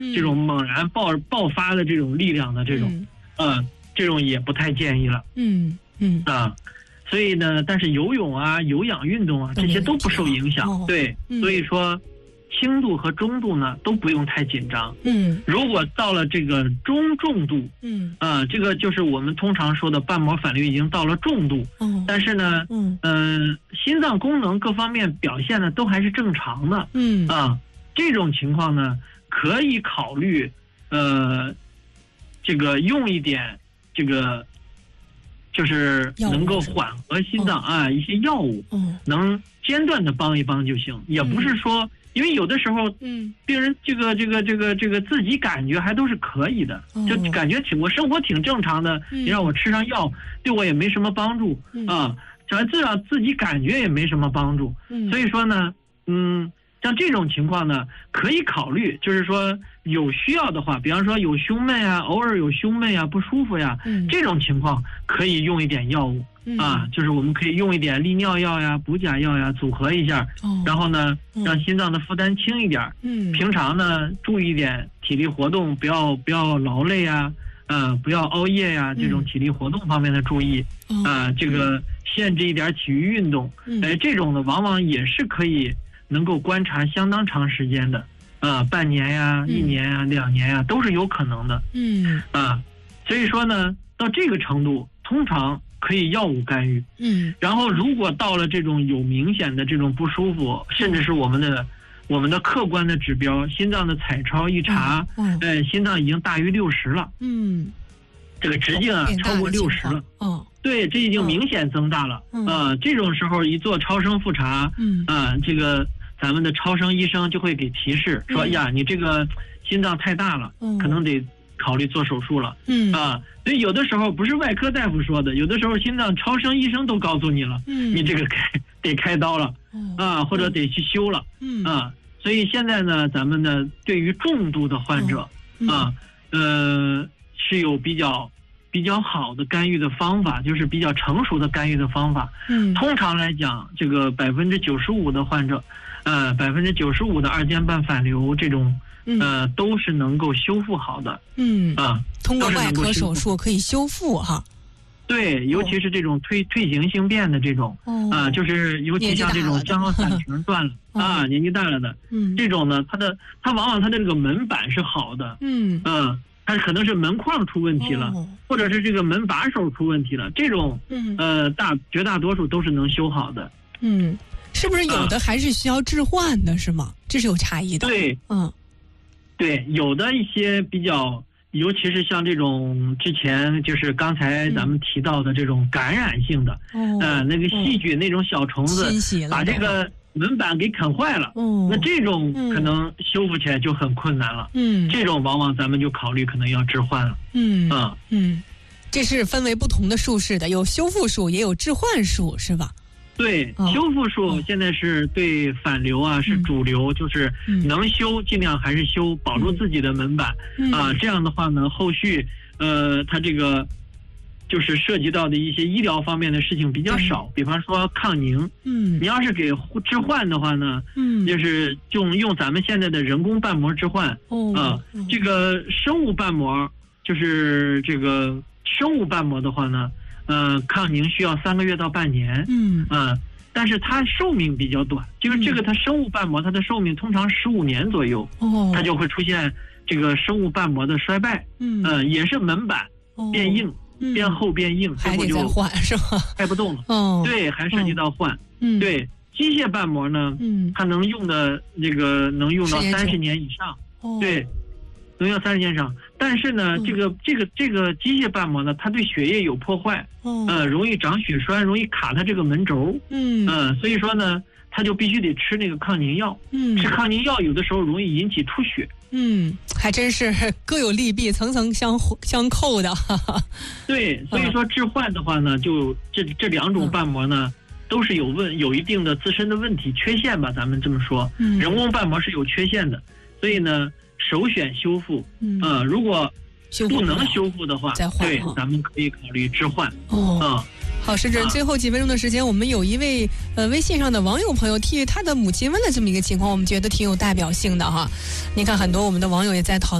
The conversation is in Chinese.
这种猛然爆发的这种力量的这种，这种也不太建议了。所以呢，但是游泳啊、有氧运动啊，这些都不受影响。对，所以说轻度和中度呢都不用太紧张。如果到了这个中重度，这个就是我们通常说的瓣膜反流已经到了重度，但是呢，心脏功能各方面表现呢都还是正常的。这种情况呢，可以考虑这个用一点这个。就是能够缓和心脏一些药物，能间断的帮一帮就行，也不是说，因为有的时候，病人这个自己感觉还都是可以的，就感觉我生活挺正常的，你让我吃上药，对我也没什么帮助啊，自己感觉也没什么帮助，所以说呢，像这种情况呢，可以考虑，就是说有需要的话，比方说有胸闷呀，偶尔有胸闷呀、不舒服呀，这种情况可以用一点药物就是我们可以用一点利尿药呀、补钾药呀，组合一下，然后呢，让心脏的负担轻一点。平常呢，注意一点体力活动，不要劳累呀，不要熬夜呀，这种体力活动方面的注意这个限制一点体育运动，这种呢，往往也是可以。能够观察相当长时间的，半年呀、1年呀、2年呀，都是有可能的。所以说呢，到这个程度，通常可以药物干预。然后如果到了这种有明显的这种不舒服，甚至是我们的客观的指标，心脏的彩超一查，心脏已经大于60了。这个直径超过60了。对，这已经明显增大了。这种时候一做超声复查，这个。咱们的超声医生就会给提示说，呀，你这个心脏太大了，可能得考虑做手术了。所以有的时候不是外科大夫说的，有的时候心脏超声医生都告诉你了，你这个得开刀了，或者得去修了，所以现在呢，咱们呢对于重度的患者，是有比较好的干预的方法，就是比较成熟的干预的方法。通常来讲，这个95%的患者。95%的二尖瓣反流这种，都是能够修复好的。 通过外科手术可以修复哈。 对，尤其是这种退行性变的这种，就是尤其像这种降号伞瓶断了年纪大了的，这种呢，它往往它的这个门板是好的，它可能是门框出问题了，或者是这个门把手出问题了，这种绝大多数都是能修好的。 是不是有的还是需要置换的，是吗？这是有差异的。 对，对，有的一些比较，尤其是像这种之前就是刚才咱们提到的这种感染性的，那个细菌那种小虫子把这个门板给啃坏了，那这种可能修复起来就很困难了。这种往往咱们就考虑可能要置换了。 这是分为不同的术式的，有修复术也有置换术，是吧？ 对，修复术现在是对反流是主流，就是能修尽量还是修，保住自己的门板这样的话呢，后续它这个就是涉及到的一些医疗方面的事情比较少，比方说抗凝，你要是给置换的话呢，就是用咱们现在的人工瓣膜置换这个生物瓣膜就是这个生物瓣膜的话呢。抗凝需要3个月到半年，但是它寿命比较短，就是这个它生物瓣膜它的寿命通常15年左右，它就会出现这个生物瓣膜的衰败，也是门板变硬，变厚变硬， 还得再换是吧？ 开不动了，对，还涉及到换，对，机械瓣膜呢，它能用的这个能用到30年以上，对。能用30年以上，但是呢，这个机械瓣膜呢，它对血液有破坏，容易长血栓，容易卡它这个门轴，所以说呢，它就必须得吃那个抗凝药，吃抗凝药有的时候容易引起出血， 还真是各有利弊，层层相扣的。 对，所以说置换的话呢，就这两种瓣膜呢，都是有一定的自身的问题缺陷吧，咱们这么说，人工瓣膜是有缺陷的，所以呢。首选修复，如果不能修复的话，对，咱们可以考虑置换， 好，石主任，最后几分钟的时间，我们有一位微信上的网友朋友替他的母亲问了这么一个情况，我们觉得挺有代表性的哈。你看，很多我们的网友也在讨论。